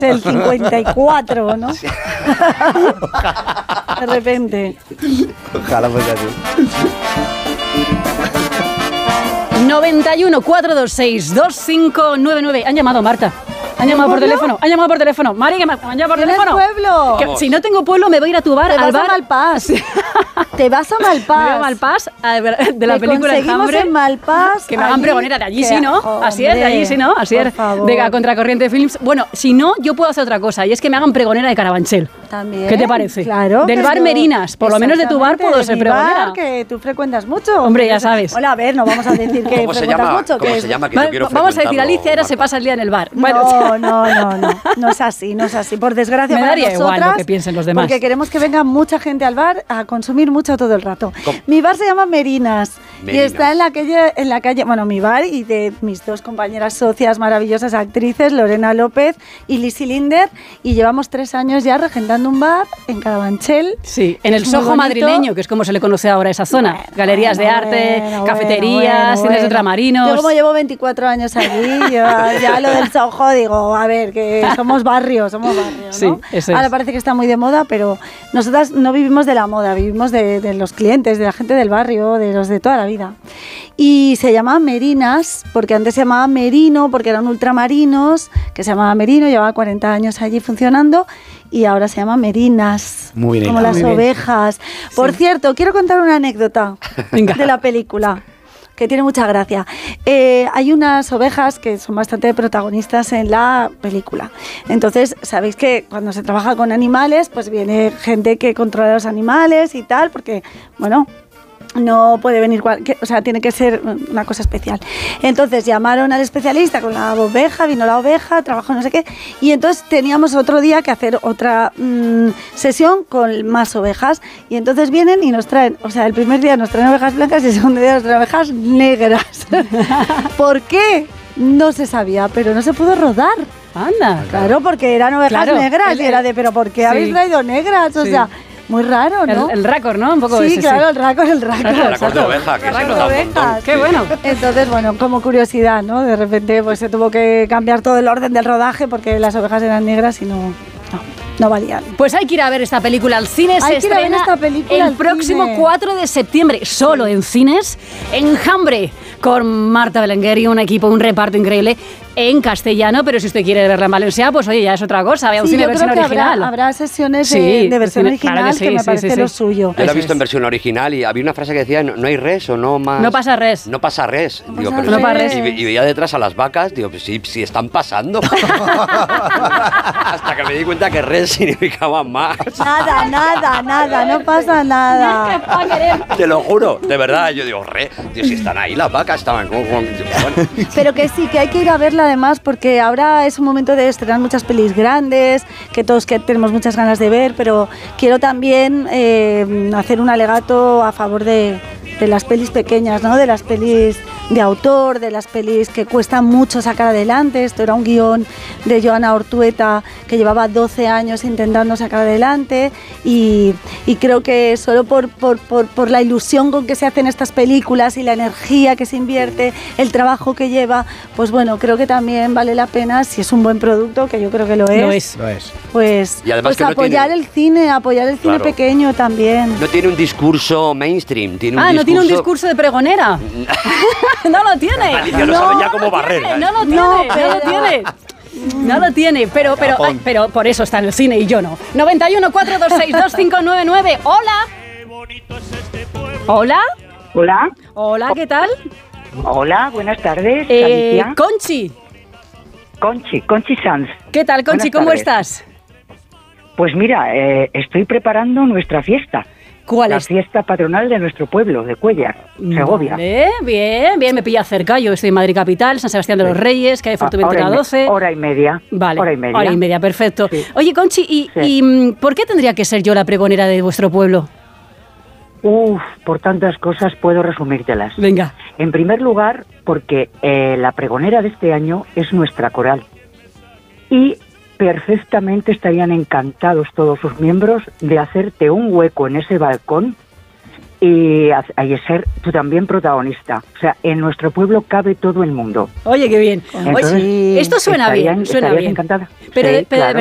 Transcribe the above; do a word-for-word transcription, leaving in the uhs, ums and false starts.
el cincuenta y cuatro, ¿no? Sí. De repente. Ojalá fuese así. noventa y uno, cuatrocientos veintiséis, veinticinco noventa y nueve. Han llamado, Marta. Han llamado por teléfono. Han llamado por teléfono. Mari, que me han llamado por teléfono. Pueblo? Que, si no tengo pueblo, me voy a ir a tu bar. Te al vas bar. a Malpás. Te vas a Malpás. Me voy a Malpás a ver, de la Te película Enjambre. en Malpás. Que me hagan allí, pregonera de allí, que, sí, ¿no? hombre, Así es, de allí, sí, ¿no? Así por es. favor. De a Contracorriente Films. Bueno, si no, yo puedo hacer otra cosa. Y es que me hagan pregonera de Carabanchel. También. ¿Qué te parece? Claro. Del bar yo, Merinas. Por lo menos de tu bar puedo de ser mi pregonera. Bar, que tú frecuentas mucho. Hombre, ya sabes. Hola, a ver, no vamos a decir que ¿Cómo se frecuentas llama? mucho. ¿Cómo que se llama? Que Va- yo quiero vamos a decir, frecuentarlo, Alicia ahora se Marta. pasa el día en el bar. No, Bueno, no, no, no, no es así, no es así. Por desgracia Me para daría igual nosotras, lo que piensen los demás. porque queremos que venga mucha gente al bar a consumir mucho todo el rato. ¿Cómo? Mi bar se llama Merinas, Merinas. y está en la calle, en la calle, bueno, mi bar y de mis dos compañeras socias maravillosas actrices, Lorena López y Lizzy Linder, y llevamos tres años ya regentando un bar en Carabanchel. sí, en el Es muy Soho bonito. madrileño, que es como se le conoce ahora a esa zona. Bueno, Galerías de bueno, arte, bueno, cafeterías, bueno, cines de bueno. ultramarinos. Yo como llevo veinticuatro años allí, yo ya lo del Soho digo, a ver, que somos barrio, somos barrio, ¿no? Sí, eso es. Ahora parece que está muy de moda, pero nosotras no vivimos de la moda, vivimos de, de los clientes, de la gente del barrio, de los de toda la vida. Y se llama Merinas, porque antes se llamaba Merino, porque eran ultramarinos, que se llamaba Merino, llevaba cuarenta años allí funcionando, y ahora se llama Merinas, Muy bien, como muy las bien. ovejas. Por cierto, quiero contar una anécdota Venga. de la película, que tiene mucha gracia. Eh, hay unas ovejas que son bastante protagonistas en la película. Entonces, sabéis que cuando se trabaja con animales, pues viene gente que controla los animales y tal, porque, bueno, no puede venir cualquier, o sea, tiene que ser una cosa especial. Entonces llamaron al especialista con la oveja, vino la oveja, trabajó no sé qué, y entonces teníamos otro día que hacer otra mmm, sesión con más ovejas, y entonces vienen y nos traen, o sea, el primer día nos traen ovejas blancas y el segundo día nos traen ovejas negras. ¿Por qué? No se sabía, pero no se pudo rodar. Anda. Claro, porque eran ovejas Claro, negras, el- y era de, pero ¿por qué sí. habéis traído negras? O Sí. sea, muy raro, ¿no? El, el récord, ¿no? Un poco Sí, ese, claro, el racor, el racor. El racor de exacto. oveja, que El se racor nota de un montón. ovejas. Qué bueno. Entonces, bueno, como curiosidad, ¿no? De repente pues se tuvo que cambiar todo el orden del rodaje porque las ovejas eran negras y no, no, no valían. Pues hay que ir a ver esta película al cine. Hay Se que ir a ver estrena esta película el al próximo cine. cuatro de septiembre, solo en cines. Enjambre, con Marta Belenguer y un equipo, un reparto increíble en castellano, pero si usted quiere verla en valenciano, pues oye, ya es otra cosa. Vea un Sí, cine yo versión creo que habrá, original. habrá sesiones Sí, de, de versión cine- original claro que sí, que me sí, parece sí, lo sí. suyo. Yo la he Eso visto en es. versión original y había una frase que decía, no, no hay res o no más... No pasa res. No pasa res. No Digo, pasa pero res. sí, No pasa y, ve- y veía detrás a las vacas, digo, pues sí, sí están pasando. Hasta que me di cuenta que res significaba más. Nada, nada, nada, no pasa nada. Te lo juro, de verdad. Yo digo, re, Dios, si están ahí las vacas, estaban como... como- bueno. Pero que sí, que hay que ir a verla además porque ahora es un momento de estrenar muchas pelis grandes, que todos que tenemos muchas ganas de ver, pero quiero también eh, hacer un alegato a favor de, de las pelis pequeñas, ¿no? De las pelis de autor, de las pelis que cuestan mucho sacar adelante. Esto era un guión de Joana Ortueta que llevaba doce años intentando sacar adelante y, y creo que solo por, por, por, por la ilusión con que se hacen estas películas y la energía que se invierte, el trabajo que lleva, pues bueno, creo que también vale la pena, si es un buen producto, que yo creo que lo es, Lo es. Lo es. pues, Y además pues que no apoyar tiene- el cine, apoyar el cine Claro. pequeño también. No tiene un discurso mainstream, tiene un Ah, no discurso... tiene un discurso de pregonera. No lo tiene. Alicia no, No, sabe ya cómo barrer. No lo tiene, No, no, lo pero- tiene. No lo tiene, pero, pero, ay, pero por eso está en el cine y yo no. noventa y uno, cuatrocientos veintiséis, veinticinco noventa y nueve. Hola. Hola. Hola, Hola, ¿qué tal? hola, buenas tardes, Eh, Alicia. Conchi. Conchi, Conchi Sanz. ¿Qué tal, Conchi? Buenas ¿Cómo tardes. estás? Pues mira, eh, estoy preparando nuestra fiesta. ¿Cuál la es? fiesta patronal de nuestro pueblo, de Cuéllar, Segovia. Vale, bien, bien, me pilla cerca. Yo estoy en Madrid Capital, San Sebastián de los Reyes, calle Ah, Fortuventura hora y me- doce. Hora y media. Vale, Hora y media. perfecto. Sí. Oye, Conchi, ¿y, Sí. y, mm, por qué tendría que ser yo la pregonera de vuestro pueblo? Uf, por tantas cosas puedo resumírtelas. Venga. En primer lugar, porque eh, la pregonera de este año es nuestra coral. Y perfectamente estarían encantados todos sus miembros de hacerte un hueco en ese balcón y Ayeser, tú también protagonista. O sea, en nuestro pueblo cabe todo el mundo. Oye, qué bien. Entonces, Oye, esto suena estarían- bien, suena estarías bien. encantada. Pero, Sí, de- pero de claro.